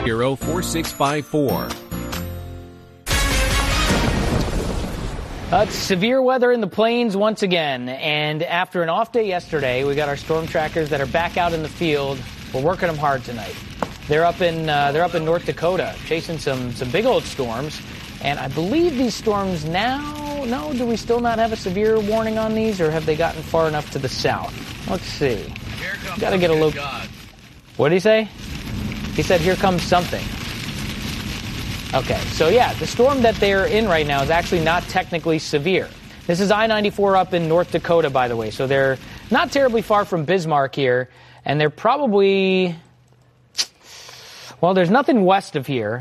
4654. It's severe weather in the plains once again, and after an off day yesterday, we got our storm trackers that are back out in the field. We're working them hard tonight. They're up in North Dakota, chasing some big old storms, and I believe these storms now. No, do we still not have a severe warning on these, or have they gotten far enough to the south? Let's see. Got to get a look. What did he say? He said, "Here comes something." Okay, so yeah, the storm that they're in right now is actually not technically severe. This is I-94 up in North Dakota, by the way, so they're not terribly far from Bismarck here, and they're probably, well, there's nothing west of here.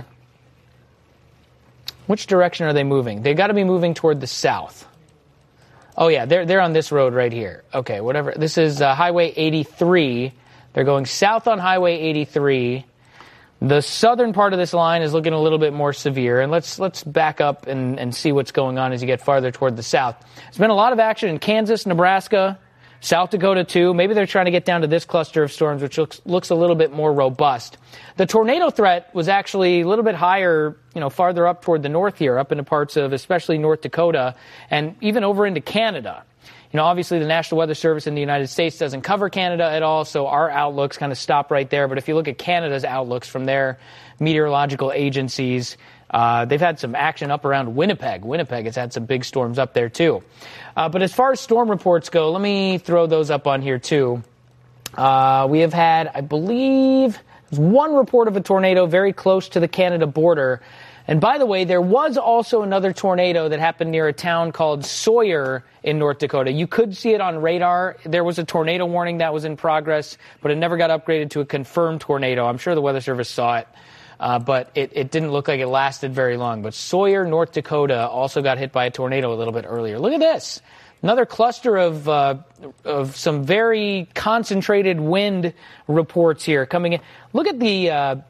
Which direction are they moving? They've got to be moving toward the south. Oh yeah, they're on this road right here. Okay, whatever. This is Highway 83. They're going south on Highway 83. The southern part of this line is looking a little bit more severe, and let's back up and see what's going on as you get farther toward the south. There's been a lot of action in Kansas, Nebraska, South Dakota too. Maybe they're trying to get down to this cluster of storms, which looks a little bit more robust. The tornado threat was actually a little bit higher, farther up toward the north here, up into parts of especially North Dakota, and even over into Canada. Obviously the National Weather Service in the United States doesn't cover Canada at all, so our outlooks kind of stop right there. But if you look at Canada's outlooks from their meteorological agencies, they've had some action up around Winnipeg. Winnipeg has had some big storms up there, too. But as far as storm reports go, let me throw those up on here, too. We have had, I believe, one report of a tornado very close to the Canada border. And by the way, there was also another tornado that happened near a town called Sawyer in North Dakota. You could see it on radar. There was a tornado warning that was in progress, but it never got upgraded to a confirmed tornado. I'm sure the Weather Service saw it, but it didn't look like it lasted very long. But Sawyer, North Dakota, also got hit by a tornado a little bit earlier. Look at this. Another cluster of some very concentrated wind reports here coming in. Look at the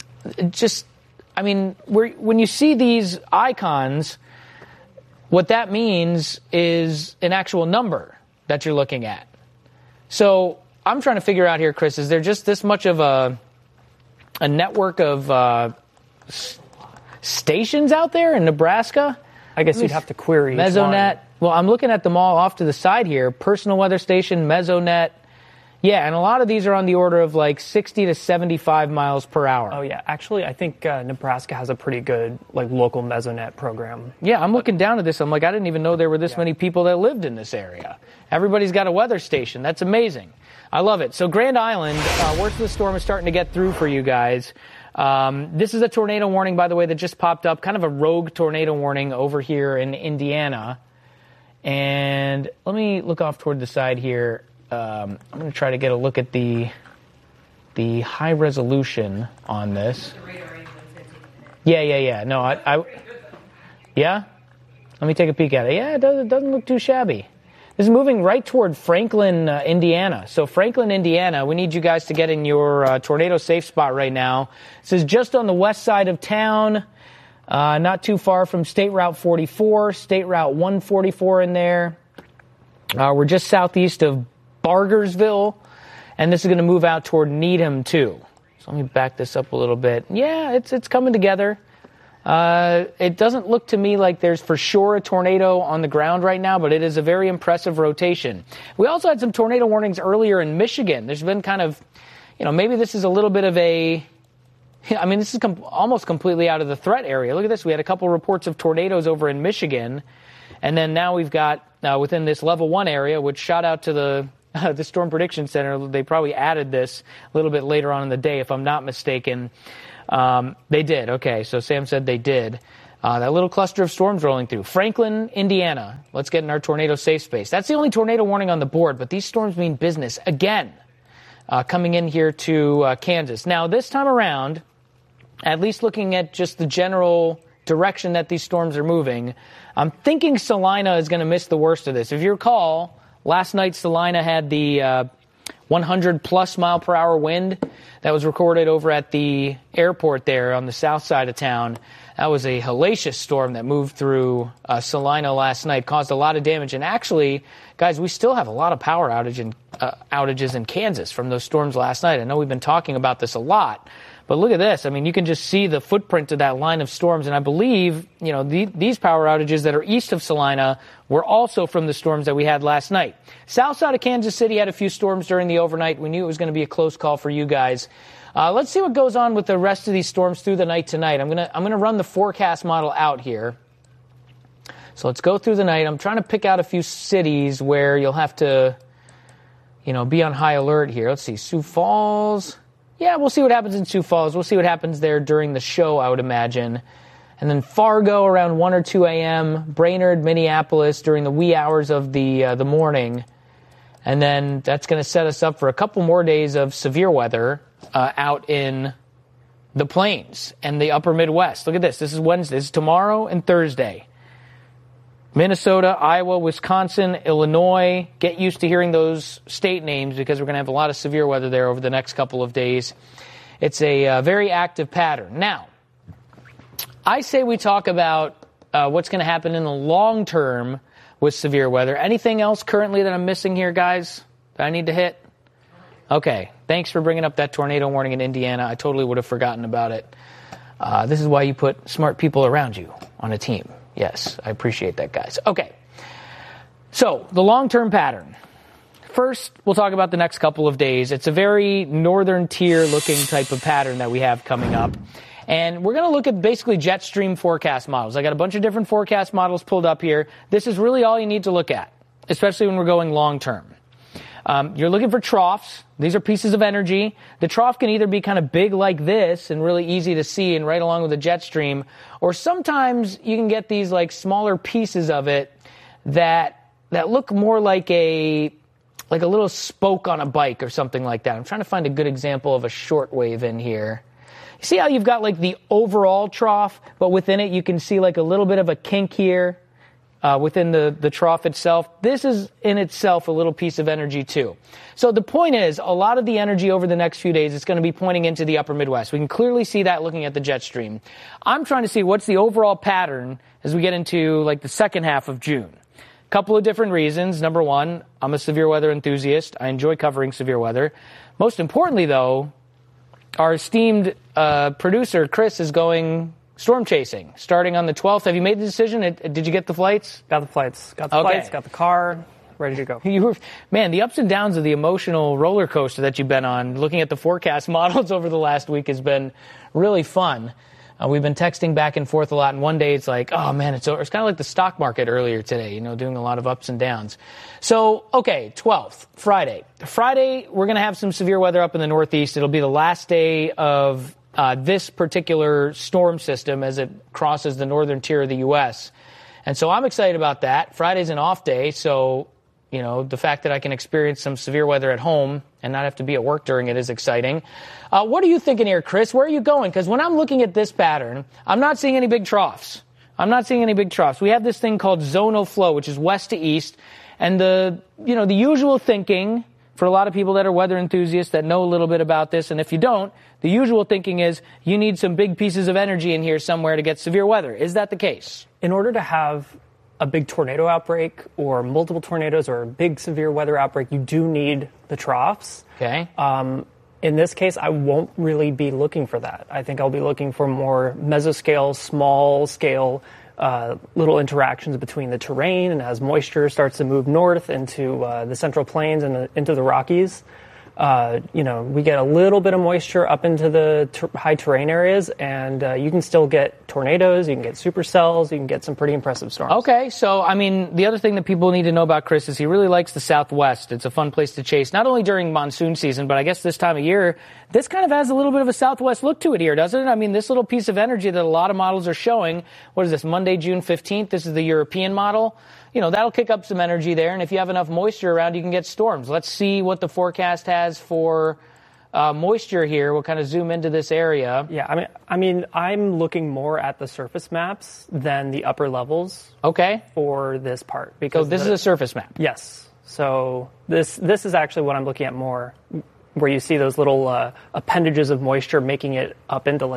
when you see these icons, what that means is an actual number that you're looking at. So I'm trying to figure out here, Chris, is there just this much of a network of stations out there in Nebraska? I guess you'd have to query Mesonet. Well, I'm looking at them all off to the side here. Personal weather station, Mesonet. Yeah, and a lot of these are on the order of like 60 to 75 miles per hour. Oh, yeah. Actually, I think Nebraska has a pretty good local Mesonet program. Yeah, I'm looking down at this. I'm like, I didn't even know there were this many people that lived in this area. Everybody's got a weather station. That's amazing. I love it. So Grand Island, worst of the storm is starting to get through for you guys. This is a tornado warning, by the way, that just popped up. Kind of a rogue tornado warning over here in Indiana. And let me look off toward the side here. I'm going to try to get a look at the high resolution on this. Yeah. No, yeah? Let me take a peek at it. Yeah, it doesn't look too shabby. This is moving right toward Franklin, Indiana. So Franklin, Indiana, we need you guys to get in your tornado safe spot right now. This is just on the west side of town, not too far from State Route 44, State Route 144 in there. We're just southeast of Bargersville, and this is going to move out toward Needham, too. So let me back this up a little bit. Yeah, it's coming together. It doesn't look to me like there's for sure a tornado on the ground right now, but it is a very impressive rotation. We also had some tornado warnings earlier in Michigan. There's been kind of, maybe this is a little bit of this is almost completely out of the threat area. Look at this. We had a couple reports of tornadoes over in Michigan, and then now we've got within this level 1 area, which shout out to the Storm Prediction Center. They probably added this a little bit later on in the day, if I'm not mistaken. They did. Okay, so Sam said they did. That little cluster of storms rolling through. Franklin, Indiana. Let's get in our tornado safe space. That's the only tornado warning on the board, but these storms mean business again, coming in here to Kansas. Now, this time around, at least looking at just the general direction that these storms are moving, I'm thinking Salina is going to miss the worst of this. If you recall, last night Salina had the 100-plus mile per hour wind that was recorded over at the airport there on the south side of town. That was a hellacious storm that moved through Salina last night, caused a lot of damage. And actually, guys, we still have a lot of power outage outages in Kansas from those storms last night. I know we've been talking about this a lot, but look at this. I mean, you can just see the footprint of that line of storms, and I believe, these power outages that are east of Salina were also from the storms that we had last night. South side of Kansas City had a few storms during the overnight. We knew it was going to be a close call for you guys. Let's see what goes on with the rest of these storms through the night tonight. I'm gonna run the forecast model out here. So let's go through the night. I'm trying to pick out a few cities where you'll have to, be on high alert here. Let's see, Sioux Falls. Yeah, we'll see what happens in Sioux Falls. We'll see what happens there during the show, I would imagine. And then Fargo around 1 or 2 a.m., Brainerd, Minneapolis during the wee hours of the morning. And then that's going to set us up for a couple more days of severe weather out in the plains and the upper Midwest. Look at this. This is Wednesday. This is tomorrow and Thursday. Minnesota, Iowa, Wisconsin, Illinois. Get used to hearing those state names because we're going to have a lot of severe weather there over the next couple of days. It's a very active pattern. Now, I say we talk about what's going to happen in the long term with severe weather. Anything else currently that I'm missing here, guys, that I need to hit? Okay, thanks for bringing up that tornado warning in Indiana. I totally would have forgotten about it. This is why you put smart people around you on a team. Yes, I appreciate that, guys. Okay, so the long-term pattern. First, we'll talk about the next couple of days. It's a very northern tier looking type of pattern that we have coming up. And we're going to look at basically jet stream forecast models. I got a bunch of different forecast models pulled up here. This is really all you need to look at, especially when we're going long-term. You're looking for troughs. These are pieces of energy. The trough can either be kind of big like this and really easy to see and right along with the jet stream, or sometimes you can get these like smaller pieces of it that look more like a little spoke on a bike or something like that. I'm trying to find a good example of a shortwave in here. You see how you've got like the overall trough, but within it you can see like a little bit of a kink here. Within the trough itself. This is in itself a little piece of energy too. So the point is, a lot of the energy over the next few days is going to be pointing into the upper Midwest. We can clearly see that looking at the jet stream. I'm trying to see what's the overall pattern as we get into like the second half of June. A couple of different reasons. Number one, I'm a severe weather enthusiast. I enjoy covering severe weather. Most importantly, though, our esteemed producer, Chris, is going storm chasing, starting on the 12th. Have you made the decision? Did you get the flights? Got the flights. Got the flights, got the car, ready to go. The ups and downs of the emotional roller coaster that you've been on, looking at the forecast models over the last week has been really fun. We've been texting back and forth a lot, and one day it's like, oh man, it's over. It's kind of like the stock market earlier today, doing a lot of ups and downs. So, okay, 12th, Friday. Friday, we're going to have some severe weather up in the Northeast. It'll be the last day of this particular storm system as it crosses the northern tier of the U.S. And so I'm excited about that. Friday's an off day, so, the fact that I can experience some severe weather at home and not have to be at work during it is exciting. What are you thinking here, Chris? Where are you going? Because when I'm looking at this pattern, I'm not seeing any big troughs. We have this thing called zonal flow, which is west to east. And the usual thinking for a lot of people that are weather enthusiasts that know a little bit about this, and if you don't, the usual thinking is you need some big pieces of energy in here somewhere to get severe weather. Is that the case? In order to have a big tornado outbreak or multiple tornadoes or a big severe weather outbreak, you do need the troughs. Okay. In this case, I won't really be looking for that. I think I'll be looking for more mesoscale, small scale, little interactions between the terrain, and as moisture starts to move north into the Central Plains and into the Rockies, we get a little bit of moisture up into the high terrain areas, and you can still get tornadoes, you can get supercells, you can get some pretty impressive storms. Okay, so, the other thing that people need to know about Chris is he really likes the Southwest. It's a fun place to chase, not only during monsoon season, but I guess this time of year, this kind of has a little bit of a Southwest look to it here, doesn't it? This little piece of energy that a lot of models are showing, what is this, Monday, June 15th? This is the European model. That'll kick up some energy there, and if you have enough moisture around, you can get storms. Let's see what the forecast has for moisture here. We'll kind of zoom into this area. Yeah, I'm looking more at the surface maps than the upper levels. Okay. For this part, because so this is a surface map. Yes. So this is actually what I'm looking at more, where you see those little appendages of moisture making it up into like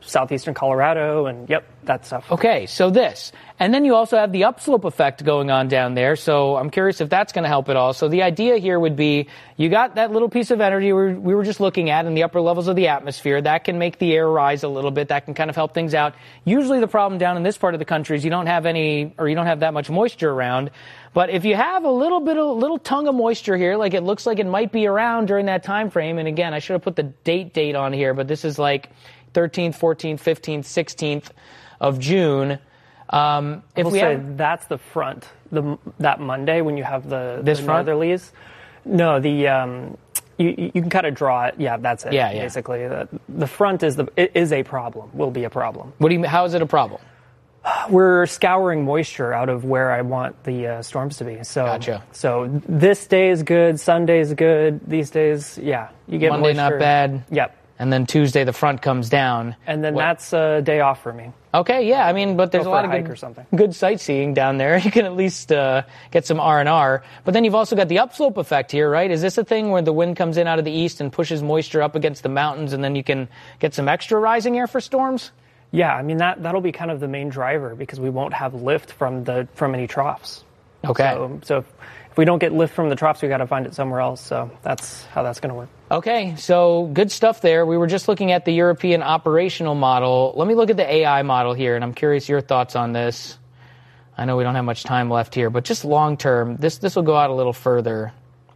southeastern Colorado, and that stuff. Okay, so this. And then you also have the upslope effect going on down there, so I'm curious if that's going to help at all. So the idea here would be you got that little piece of energy we were just looking at in the upper levels of the atmosphere. That can make the air rise a little bit. That can kind of help things out. Usually the problem down in this part of the country is you don't have that much moisture around. But if you have a little tongue of moisture here, like it looks like it might be around during that time frame, and again, I should have put the date on here, but this is like 13th, 14th, 15th, 16th of June. If we say that's the front, that Monday when you have the northerlies. No, you can kind of draw it. Yeah, that's it. Yeah. Basically, the front is a problem. Will be a problem. What do you mean? How is it a problem? We're scouring moisture out of where I want the storms to be. So, gotcha. So this day is good. Sunday is good. These days, you get Monday moisture. Not bad. Yep. And then Tuesday the front comes down. And then that's a day off for me. Okay, yeah. I mean, but there's a lot of good sightseeing down there. You can at least get some R&R. But then you've also got the upslope effect here, right? Is this a thing where the wind comes in out of the east and pushes moisture up against the mountains, and then you can get some extra rising air for storms? Yeah, I mean, that'll be kind of the main driver because we won't have lift from any troughs. Okay. So if we don't get lift from the troughs, we got to find it somewhere else. So that's how that's going to work. Okay, so good stuff there. We were just looking at the European operational model. Let me look at the AI model here, and I'm curious your thoughts on this. I know we don't have much time left here, but just long term, this will go out a little further.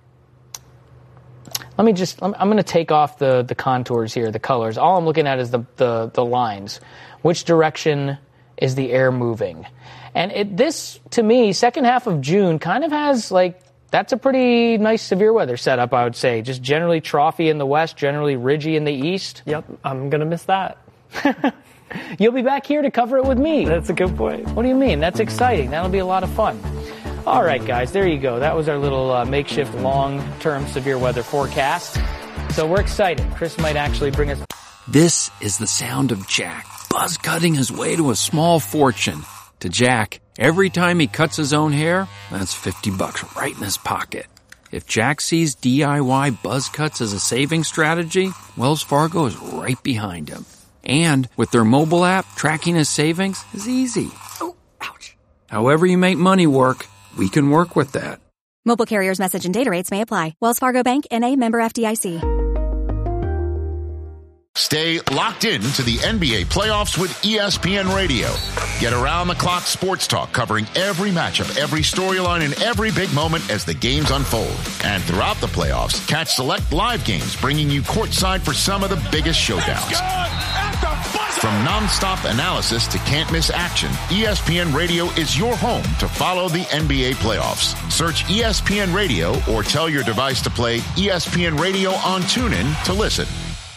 I'm going to take off the contours here, the colors. All I'm looking at is the lines. Which direction is the air moving? And this, to me, second half of June kind of has, that's a pretty nice severe weather setup, I would say. Just generally troughy in the west, generally ridgy in the east. Yep, I'm going to miss that. You'll be back here to cover it with me. That's a good point. What do you mean? That's exciting. That'll be a lot of fun. All right, guys, there you go. That was our little makeshift long-term severe weather forecast. So we're excited. Chris might actually bring us... This is the sound of Jack, buzz cutting his way to a small fortune. To Jack, every time he cuts his own hair, that's $50 right in his pocket. If Jack sees DIY buzz cuts as a saving strategy, Wells Fargo is right behind him. And with their mobile app, tracking his savings is easy. Oh, ouch. However you make money work, we can work with that. Mobile carriers' message and data rates may apply. Wells Fargo Bank, N.A., member FDIC. Stay locked in to the NBA playoffs with ESPN Radio. Get around-the-clock sports talk covering every matchup, every storyline, and every big moment as the games unfold. And throughout the playoffs, catch select live games bringing you courtside for some of the biggest showdowns. From nonstop analysis to can't-miss action, ESPN Radio is your home to follow the NBA playoffs. Search ESPN Radio or tell your device to play ESPN Radio on TuneIn to listen.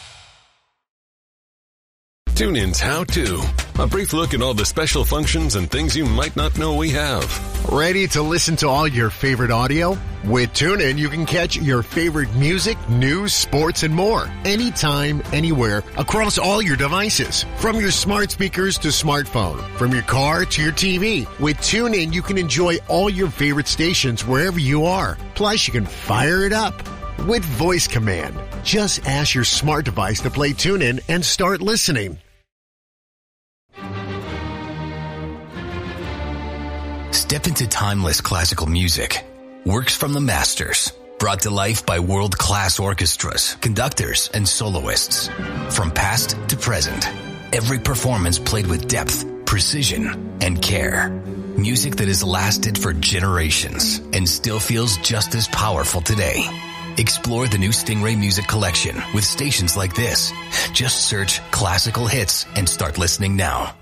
TuneIn's How To. A brief look at all the special functions and things you might not know we have. Ready to listen to all your favorite audio? With TuneIn, you can catch your favorite music, news, sports, and more. Anytime, anywhere, across all your devices. From your smart speakers to smartphone. From your car to your TV. With TuneIn, you can enjoy all your favorite stations wherever you are. Plus, you can fire it up with voice command. Just ask your smart device to play TuneIn and start listening. Step into timeless classical music. Works from the masters. Brought to life by world-class orchestras, conductors, and soloists. From past to present. Every performance played with depth, precision, and care. Music that has lasted for generations and still feels just as powerful today. Explore the new Stingray Music Collection with stations like this. Just search classical hits and start listening now.